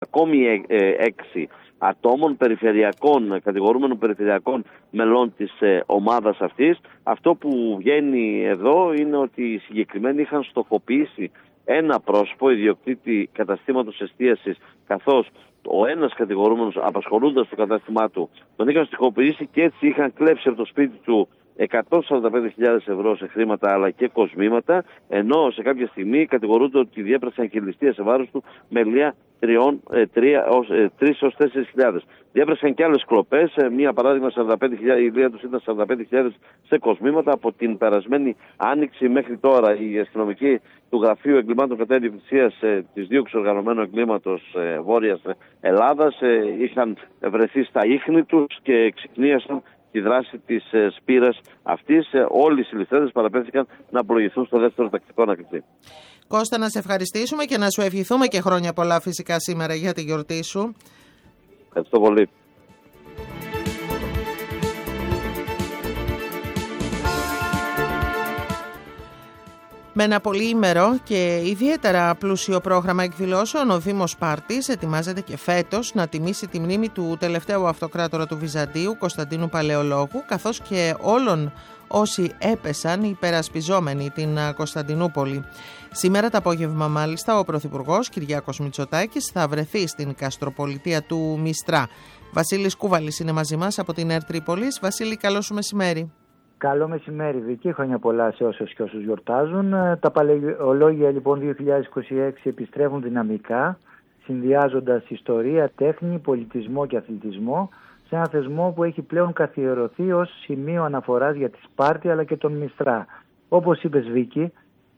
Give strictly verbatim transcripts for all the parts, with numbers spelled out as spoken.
ακόμη έξι ατόμων περιφερειακών, κατηγορούμενων περιφερειακών μελών της ε, ομάδας αυτής. Αυτό που βγαίνει εδώ είναι ότι οι συγκεκριμένοι είχαν στοχοποιήσει ένα πρόσωπο, ιδιοκτήτη καταστήματος εστίασης, καθώς ο ένας κατηγορούμενος, απασχολούντας το κατάστημά του, τον είχαν στοχοποιήσει και έτσι είχαν κλέψει από το σπίτι του εκατόν σαράντα πέντε χιλιάδες ευρώ σε χρήματα αλλά και κοσμήματα, ενώ σε κάποια στιγμή κατηγορούνται ότι διέπραξαν και ληστεία σε βάρος του με λία τρεις έως τέσσερις χιλιάδες. Διέπραξαν και άλλες κλοπές, μία παράδειγμα σαράντα πέντε χιλιάδες, η λία τους ήταν σαράντα πέντε χιλιάδες σε κοσμήματα. Από την περασμένη άνοιξη μέχρι τώρα οι αστυνομικοί του Γραφείου Εγκλημάτων κατά Ιδιοκτησίας της Δίωξης Οργανωμένου Εγκλήματος Βόρειας Ελλάδας είχαν βρεθεί στα ίχνη τους και ξεκινήσαν τη δράση της σπήρας αυτής. Όλοι οι συλληφθέντες παραπέμφθηκαν να απολογηθούν στο δεύτερο τακτικό ανακριτή. Κώστα, να σε ευχαριστήσουμε και να σου ευχηθούμε και χρόνια πολλά φυσικά σήμερα για τη γιορτή σου. Ευχαριστώ πολύ. Με ένα πολυήμερο και ιδιαίτερα πλούσιο πρόγραμμα εκδηλώσεων, ο Δήμος Σπάρτης ετοιμάζεται και φέτος να τιμήσει τη μνήμη του τελευταίου αυτοκράτορα του Βυζαντίου, Κωνσταντίνου Παλαιολόγου, καθώς και όλων όσοι έπεσαν υπερασπιζόμενοι την Κωνσταντινούπολη. Σήμερα το απόγευμα μάλιστα ο Πρωθυπουργός Κυριάκος Μητσοτάκης θα βρεθεί στην καστροπολιτεία του Μιστρά. Βασίλης Κούβαλης είναι μαζί μας από την ΕΡΤ Τρίπολης. Βασίλη, καλό σου μεσημέρι. Καλό μεσημέρι, Βίκη. Χρόνια πολλά σε όσους και όσους γιορτάζουν. Τα παλαιολόγια λοιπόν δύο χιλιάδες είκοσι έξι επιστρέφουν δυναμικά, συνδυάζοντας ιστορία, τέχνη, πολιτισμό και αθλητισμό σε ένα θεσμό που έχει πλέον καθιερωθεί ως σημείο αναφοράς για τη Σπάρτη αλλά και τον Μιστρά. Όπως είπες, Βίκη,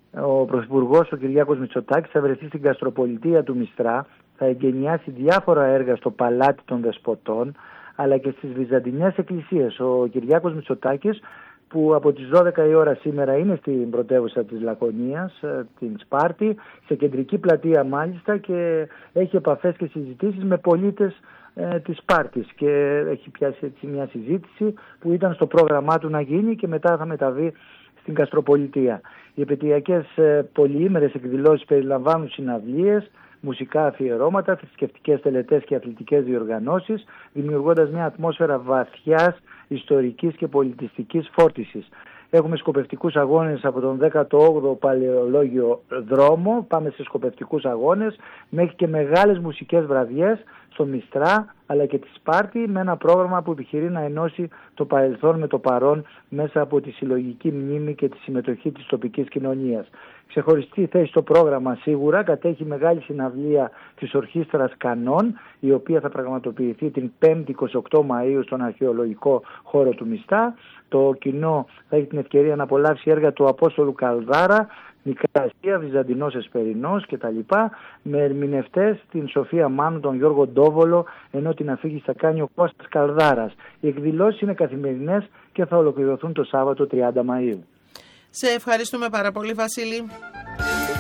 ο Πρωθυπουργός ο Κυριάκος Μητσοτάκης θα βρεθεί στην καστροπολιτεία του Μιστρά, θα εγκαινιάσει διάφορα έργα στο Παλάτι των Δεσποτών αλλά και στις Βυζαντινές εκκλησίες. Ο Κυριάκος Μητσοτάκης, που από τις δώδεκα η ώρα σήμερα είναι στην πρωτεύουσα της Λακωνίας, την Σπάρτη, σε κεντρική πλατεία μάλιστα, και έχει επαφές και συζητήσεις με πολίτες ε, της Σπάρτης και έχει πιάσει έτσι μια συζήτηση που ήταν στο πρόγραμμά του να γίνει και μετά θα μεταβεί στην Καστροπολιτεία. Οι επαιτειακές ε, πολυήμερες εκδηλώσεις περιλαμβάνουν συναυλίες, μουσικά αφιερώματα, θρησκευτικές τελετές και αθλητικές διοργανώσεις, δημιουργώντας μια ατμόσφαιρα βαθιάς ιστορικής και πολιτιστικής φόρτισης. Έχουμε σκοπευτικούς αγώνες από τον δέκατο όγδοο παλαιολόγιο δρόμο, πάμε σε σκοπευτικούς αγώνες, μέχρι και μεγάλες μουσικές βραδιές στο Μιστρά αλλά και τη Σπάρτη, με ένα πρόγραμμα που επιχειρεί να ενώσει το παρελθόν με το παρόν μέσα από τη συλλογική μνήμη και τη συμμετοχή της τοπικής κοινωνίας. Ξεχωριστή θέση στο πρόγραμμα σίγουρα κατέχει μεγάλη συναυλία της Ορχήστρας Κανών, η οποία θα πραγματοποιηθεί την πέμπτη εικοστή ογδόη Μαΐου στον αρχαιολογικό χώρο του Μιστρά. Το κοινό θα έχει την ευκαιρία να απολαύσει έργα του Απόστολου Καλδάρα, Μικρά Ασία, Βυζαντινός Εσπερινός κτλ. Με ερμηνευτές την Σοφία Μάνου, τον Γιώργο Ντόβολο, ενώ την αφήγηση θα κάνει ο Κώστας Καλδάρας. Οι εκδηλώσεις είναι καθημερινές και θα ολοκληρωθούν το Σάββατο τριάντα Μαΐου. Σε ευχαριστούμε πάρα πολύ, Βασίλη.